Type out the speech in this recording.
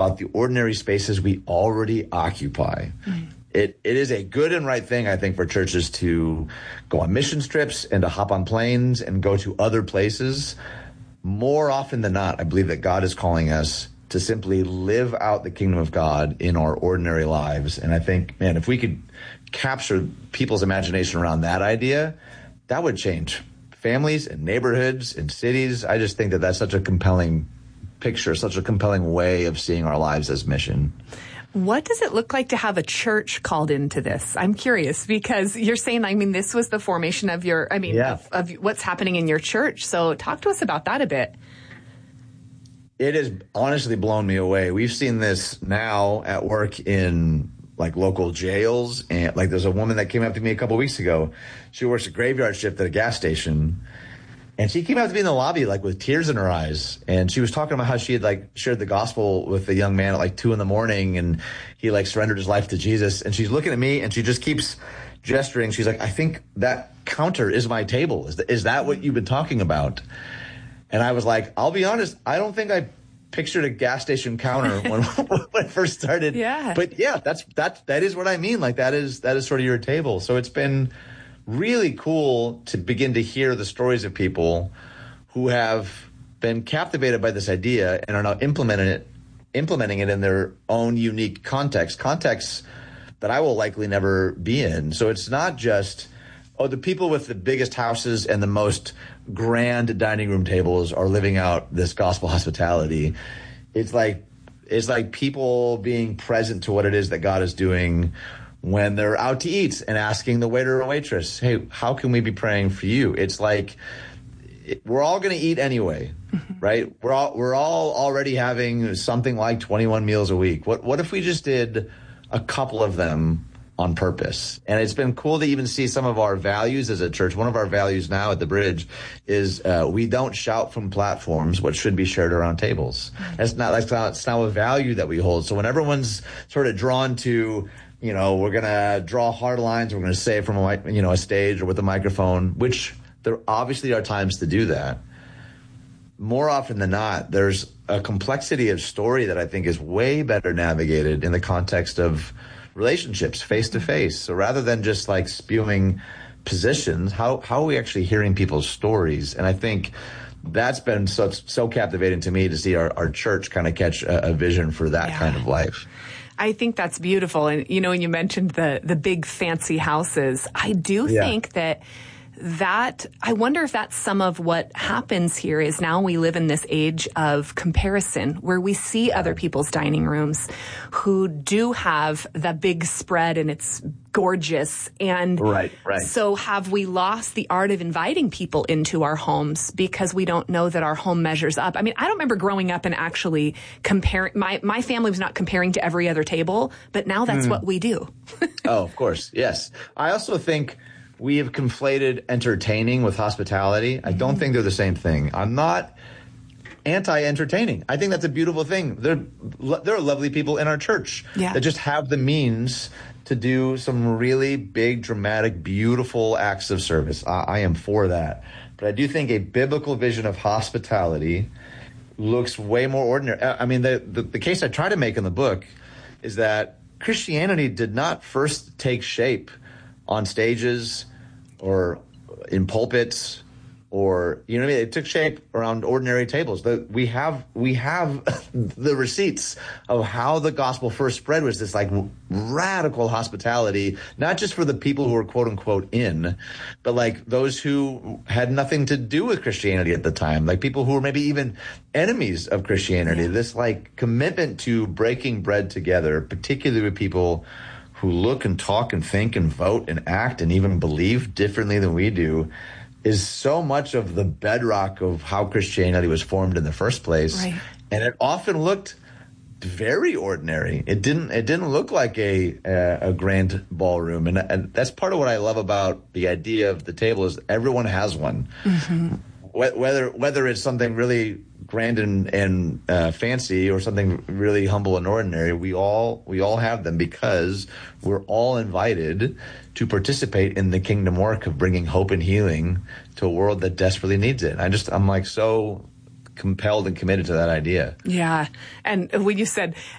about the ordinary spaces we already occupy. It is a good and right thing, I think, for churches to go on mission trips and to hop on planes and go to other places. More often than not, I believe that God is calling us to simply live out the kingdom of God in our ordinary lives. And I think, man, if we could capture people's imagination around that idea, that would change families and neighborhoods and cities. I just think that that's such a compelling picture, such a compelling way of seeing our lives as mission. What does it look like to have a church called into this? I'm curious because you're saying, this was the formation of of what's happening in your church. So talk to us about that a bit. It has honestly blown me away. We've seen this now at work in local jails. And there's a woman that came up to me a couple weeks ago. She works a graveyard shift at a gas station. And she came out to me in the lobby, with tears in her eyes. And she was talking about how she had, shared the gospel with a young man at 2 a.m. and he, surrendered his life to Jesus. And she's looking at me and she just keeps gesturing. She's like, I think that counter is my table. Is that what you've been talking about? And I was like, I'll be honest, I don't think I pictured a gas station counter when I first started. Yeah. But yeah, that is what I mean. That is sort of your table. So it's been really cool to begin to hear the stories of people who have been captivated by this idea and are now implementing it in their own unique contexts that I will likely never be in. So it's not just, the people with the biggest houses and the most grand dining room tables are living out this gospel hospitality. It's like people being present to what it is that God is doing when they're out to eat and asking the waiter or waitress, hey, how can we be praying for you? It's we're all going to eat anyway, right? We're all already having something like 21 meals a week. What if we just did a couple of them on purpose? And it's been cool to even see some of our values as a church. One of our values now at the Bridge is we don't shout from platforms what should be shared around tables. That's not a value that we hold. So when everyone's sort of drawn to, we're going to draw hard lines, we're going to say from a stage or with a microphone, which there obviously are times to do that. More often than not, there's a complexity of story that I think is way better navigated in the context of relationships face to face. So rather than just spewing positions, how are we actually hearing people's stories? And I think that's been so captivating to me to see our church kind of catch a vision for that kind of life. I think that's beautiful. And, when you mentioned the big fancy houses, I do think that I wonder if that's some of what happens here is now we live in this age of comparison where we see other people's dining rooms who do have the big spread and it's gorgeous. And right. So have we lost the art of inviting people into our homes because we don't know that our home measures up? I don't remember growing up and actually comparing. My family was not comparing to every other table, but now that's what we do. Oh, of course. Yes. I also think we have conflated entertaining with hospitality. I don't think they're the same thing. I'm not anti-entertaining. I think that's a beautiful thing. There are lovely people in our church that just have the means to do some really big, dramatic, beautiful acts of service. I am for that. But I do think a biblical vision of hospitality looks way more ordinary. The case I try to make in the book is that Christianity did not first take shape on stages or in pulpits or, it took shape around ordinary tables. We have the receipts of how the gospel first spread was this radical hospitality, not just for the people who were quote unquote in, but those who had nothing to do with Christianity at the time, people who were maybe even enemies of Christianity. This commitment to breaking bread together, particularly with people who look and talk and think and vote and act and even believe differently than we do, is so much of the bedrock of how Christianity was formed in the first place. Right. And it often looked very ordinary. It didn't look like a grand ballroom. And that's part of what I love about the idea of the table is everyone has one. Mm-hmm. Whether it's something really grand and fancy or something really humble and ordinary, we all have them because we're all invited to participate in the kingdom work of bringing hope and healing to a world that desperately needs it. I'm so compelled and committed to that idea. Yeah. And when you said